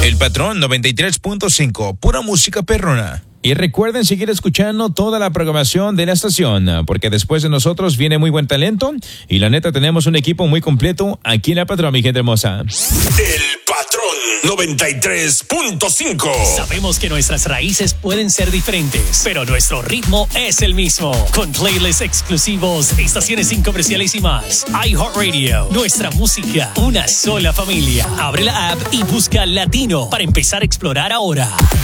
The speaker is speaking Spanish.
El Patrón 93.5, pura música perrona. Y recuerden seguir escuchando toda la programación de la estación, porque después de nosotros viene muy buen talento y la neta tenemos un equipo muy completo aquí en La Patrón, mi gente hermosa. El Patrón 93.5. Sabemos que nuestras raíces pueden ser diferentes, pero nuestro ritmo es el mismo. Con playlists exclusivos, estaciones sin comerciales y más. iHeartRadio, nuestra música, una sola familia. Abre la app y busca Latino para empezar a explorar ahora.